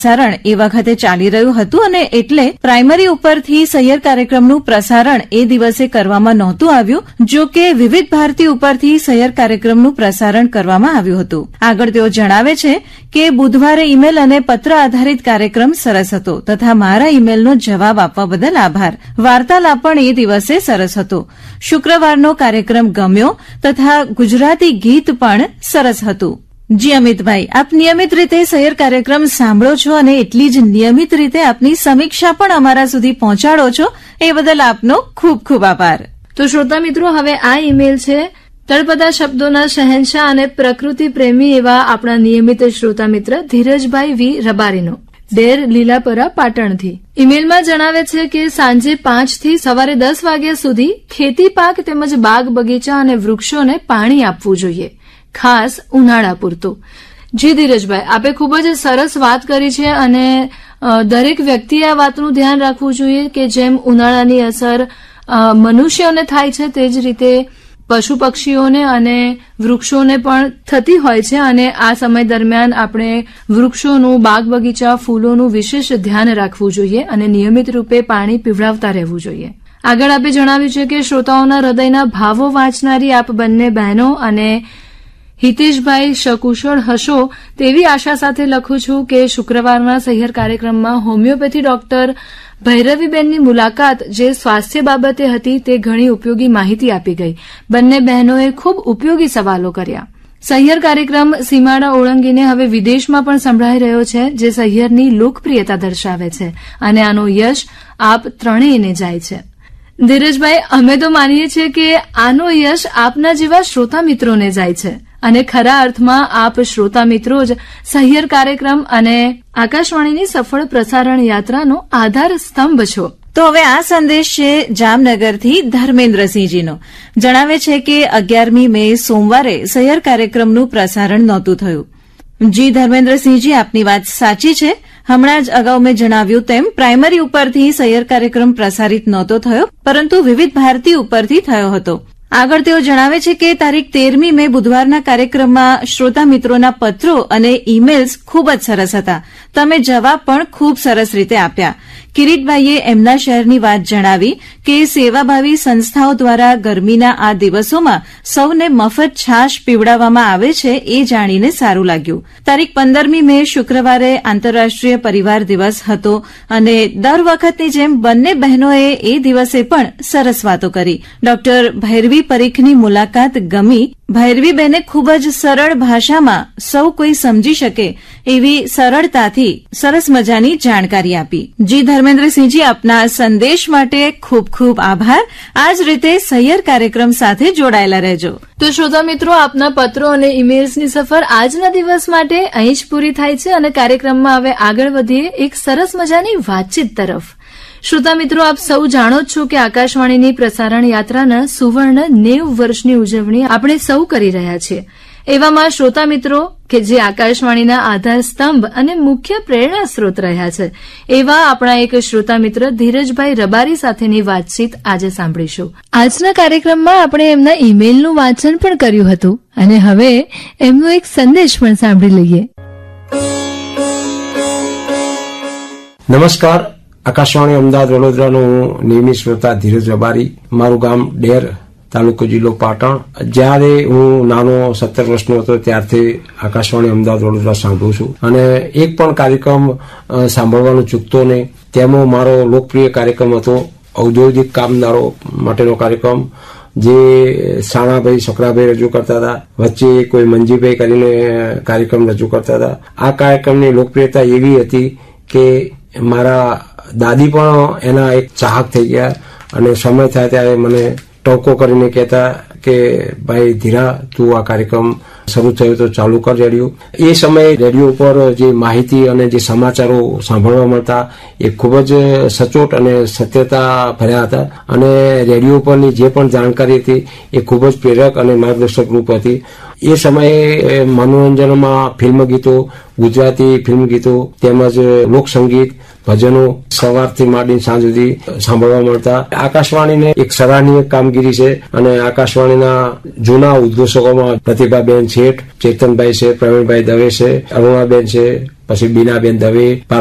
પ્રસારણ એ વખતે ચાલી રહ્યું હતું અને એટલે પ્રાઇમરી ઉપરથી સહિયર કાર્યક્રમનું પ્રસારણ એ દિવસે કરવામાં નહોતું આવ્યું. જો કે વિવિધ ભારતી ઉપરથી સહિયર કાર્યક્રમનું પ્રસારણ કરવામાં આવ્યું હતું. આગળ તેઓ જણાવે છે કે બુધવારે ઈમેલ અને પત્ર આધારિત કાર્યક્રમ સરસ હતો તથા મારા ઈમેલનો જવાબ આપવા બદલ આભાર. વાર્તાલાપ પણ એ દિવસે સરસ હતો. શુક્રવારનો કાર્યક્રમ ગમ્યો તથા ગુજરાતી ગીત પણ સરસ હતું. જી અમિતભાઈ, આપ નિયમિત રીતે સહિયર કાર્યક્રમ સાંભળો છો અને એટલી જ નિયમિત રીતે આપની સમીક્ષા પણ અમારા સુધી પહોંચાડો છો, એ બદલ આપનો ખૂબ ખૂબ આભાર. તો શ્રોતા મિત્રો, હવે આ ઈમેલ છે તળપદા શબ્દોના શહેનશાહ અને પ્રકૃતિ પ્રેમી એવા આપણા નિયમિત શ્રોતા મિત્ર ધીરજભાઈ વી રબારીનો, ડેર લીલાપરા, પાટણથી. ઈમેલમાં જણાવે છે કે સાંજે 5 થી સવારે 10 વાગ્યા સુધી ખેતી પાક તેમજ બાગ બગીચા અને વૃક્ષોને પાણી આપવું જોઈએ, ખાસ ઉનાળા પૂરતું. જી ધીરજભાઈ, આપે ખૂબ જ સરસ વાત કરી છે અને દરેક વ્યક્તિએ આ વાતનું ધ્યાન રાખવું જોઈએ કે જેમ ઉનાળાની અસર મનુષ્યોને થાય છે તે જ રીતે પશુ પક્ષીઓને અને વૃક્ષોને પણ થતી હોય છે અને આ સમય દરમિયાન આપણે વૃક્ષોનું, બાગ બગીચા, ફૂલોનું વિશેષ ધ્યાન રાખવું જોઈએ અને નિયમિત રૂપે પાણી પીવડાવતા રહેવું જોઈએ. આગળ આપે જણાવ્યું છે કે શ્રોતાઓના હૃદયના ભાવો વાંચનારી આપ બંને બહેનો અને હિતેશભાઈ સકુશળ હશો તેવી આશા સાથે લખું છું કે શુક્રવારના સહિયર કાર્યક્રમમાં હોમિયોપેથી ડોક્ટર ભૈરવીબેનની મુલાકાત જે સ્વાસ્થ્ય બાબતે હતી તે ઘણી ઉપયોગી માહિતી આપી ગઈ. બંને બહેનોએ ખૂબ ઉપયોગી સવાલો કર્યા. સહિયર કાર્યક્રમ સીમાડા ઓળંગીને હવે વિદેશમાં પણ સંભળાઈ રહ્યો છે, જે સહિયરની લોકપ્રિયતા દર્શાવે છે અને આનો યશ આપ ત્રણેયને જાય છે. ધીરજભાઈ, અમે તો માનીએ છીએ કે આનો યશ આપના જેવા શ્રોતા મિત્રોને જાય છે અને ખરા અર્થમાં આપ શ્રોતા મિત્રો જ સહિયર કાર્યક્રમ અને આકાશવાણીની સફળ પ્રસારણ યાત્રાનો આધાર સ્તંભ છો. તો હવે આ સંદેશ છે જામનગરથી ધર્મેન્દ્રસિંહજીનો. જણાવે છે કે 11મી મે સોમવારે સહિયર કાર્યક્રમનું પ્રસારણ નહોતું થયું. જી ધર્મેન્દ્રસિંહજી, આપની વાત સાચી છે. હમણાં જ અગાઉ મેં જણાવ્યું તેમ પ્રાઇમરી ઉપરથી સહિયર કાર્યક્રમ પ્રસારિત નહોતો થયો, પરંતુ વિવિધ ભારતી ઉપરથી થયો હતો. આગળ તેઓ જણાવે છે કે તારીખ 13મી મે બુધવારના કાર્યક્રમમાં શ્રોતા મિત્રોના પત્રો અને ઇમેલ્સ ખૂબ જ સરસ હતા. તમે જવાબ પણ ખૂબ સરસ રીતે આપ્યા. કિરીટભાઈએ એમના શહેરની વાત જણાવી કે સેવાભાવી સંસ્થાઓ દ્વારા ગરમીના આ દિવસોમાં સૌને મફત છાશ પીવડાવવામાં આવે છે એ જાણીને સારું લાગ્યું. તારીખ 15મી મે શુક્રવારે આંતરરાષ્ટ્રીય પરિવાર દિવસ હતો અને દર વખતની જેમ બંને બહેનોએ એ દિવસે પણ સરસ વાતો કરી. ડોક્ટર ભૈરવી પરીખની મુલાકાત ગમી. ભૈરવીબેને ખૂબ જ સરળ ભાષામાં સૌ કોઈ સમજી શકે એવી સરળતાથી સરસ મજાની જાણકારી આપી. જી ધર્મેન્દ્રસિંહજી, આપના સંદેશ માટે ખૂબ ખૂબ આભાર. આ જ રીતે સહિયર કાર્યક્રમ સાથે જોડાયેલા રહેજો. તો શ્રોતા મિત્રો, આપના પત્રો અને ઇમેલ્સની સફર આજના દિવસ માટે અહીં જ પૂરી થાય છે અને કાર્યક્રમમાં હવે આગળ વધીએ એક સરસ મજાની વાતચીત તરફ. શ્રોતા મિત્રો, આપ સૌ જાણો જ છો કે આકાશવાણીની પ્રસારણ યાત્રાના સુવર્ણ 90 વર્ષની ઉજવણી આપણે સૌ કરી રહ્યા છીએ. એવામાં શ્રોતા મિત્રો કે જે આકાશવાણીના આધાર સ્તંભ અને મુખ્ય પ્રેરણા સ્ત્રોત રહ્યા છે એવા આપણા એક શ્રોતા મિત્ર ધીરજભાઈ રબારી સાથેની વાતચીત આજે સાંભળીશું. આજના કાર્યક્રમમાં આપણે એમના ઈમેલનું વાંચન પણ કર્યું હતું અને હવે એમનો એક સંદેશ પણ સાંભળી લઈએ. નમસ્કાર. આકાશવાણી અમદાવાદ વડોદરાનો હું નિયમિત શ્રોતા ધીરજ રબારી. મારું ગામ ડેર, તાલુકો જિલ્લો પાટણ. જ્યારે હું નાનો 17 વર્ષનો હતો ત્યારથી આકાશવાણી અમદાવાદ વડોદરા સાંભળું છું અને એક પણ કાર્યક્રમ સાંભળવાનું ચૂકતો નહીં. તેમાં મારો લોકપ્રિય કાર્યક્રમ હતો ઔદ્યોગિક કામદારો માટેનો કાર્યક્રમ, જે સાણાભાઈ છોકરાભાઈ રજૂ કરતા હતા. વચ્ચે કોઈ મંજીભાઈ કરીને કાર્યક્રમ રજૂ કરતા હતા. આ કાર્યક્રમની લોકપ્રિયતા એવી હતી કે મારા દાદી પણ એના એક ચાહક થઈ ગયા અને સમય થાય ત્યારે મને ટોકો કરીને કહેતા કે ભાઈ ધીરા, તું આ કાર્યક્રમ શરૂ થયો તો ચાલુ કર રેડિયો. એ સમયે રેડિયો ઉપર જે માહિતી અને જે સમાચારો સાંભળવા મળતા એ ખૂબ જ સચોટ અને સત્યતા ભર્યા હતા અને રેડિયો ઉપરની જે પણ જાણકારી હતી એ ખૂબ જ પ્રેરક અને માર્ગદર્શક રૂપ હતી. એ સમયે મનોરંજનમાં ફિલ્મ ગીતો, ગુજરાતી ફિલ્મ ગીતો તેમજ લોકસંગીત, ભજનો સવારથી માંડીને સાંજ સુધી સાંભળવા મળતા. આકાશવાણીને એક સરાહનીય કામગીરી છે અને આકાશવાણીના જૂના ઉદ્ઘોષકોમાં પ્રતિભાબેન શેઠ, ચેતનભાઈ છે, પ્રવીણભાઈ દવે છે, અરુણાબેન છે, પછી બીનાબેન દવે